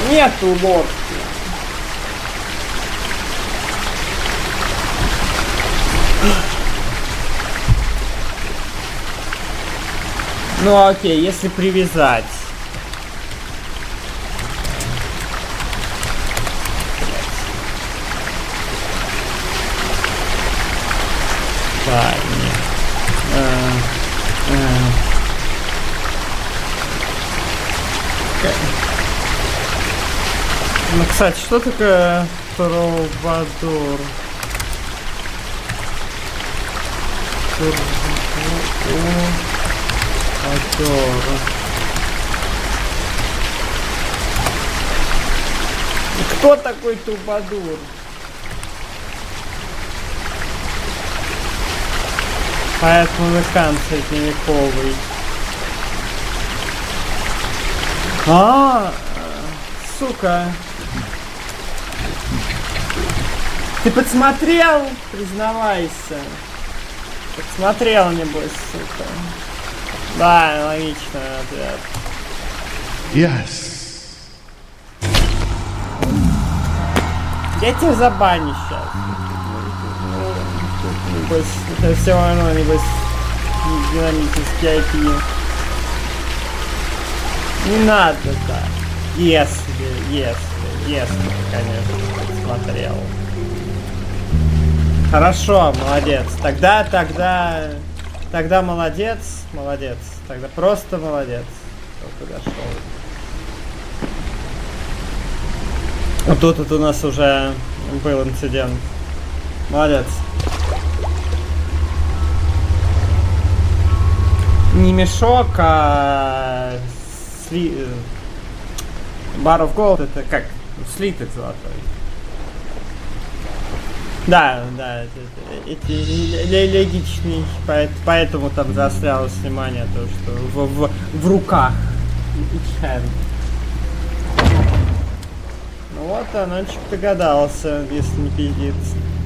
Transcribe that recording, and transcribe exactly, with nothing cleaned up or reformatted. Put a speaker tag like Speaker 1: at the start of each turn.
Speaker 1: Нету лодки. Ну окей, если привязать. Так, нет. А, а. Ну, кстати, что такое Трубадур? Трубадур. Кто такой Трубадур? Поэт музыкант средневековый. А, сука. Ты подсмотрел? Признавайся. Подсмотрел, небось, сука. Да, логичный ответ.
Speaker 2: Yes.
Speaker 1: Я тебя забаню сейчас. Небось, это все равно, небось, динамический ай пи. Не надо так. Если, если, если ты, конечно, смотрел. Хорошо, молодец. Тогда, тогда, тогда молодец, молодец. Тогда просто молодец. Кто подошел. Вот тут вот у нас уже был инцидент. Молодец. Не мешок, а сли... Bar of Gold это как? Слиток золотой. Да, да, это, это, это логичный, поэтому там заострялось внимание то, что в, в, в руках. Ну вот, Анончик догадался, если не пиздец.